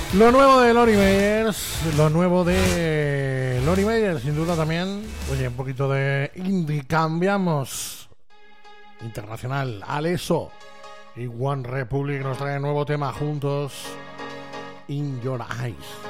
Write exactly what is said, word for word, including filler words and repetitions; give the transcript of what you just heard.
Lo nuevo de Lori Meyers, lo nuevo de Lori Meyers, sin duda también. Oye, un poquito de indie, cambiamos. Internacional, Alesso y One Republic nos traen nuevo tema juntos, In Your Eyes.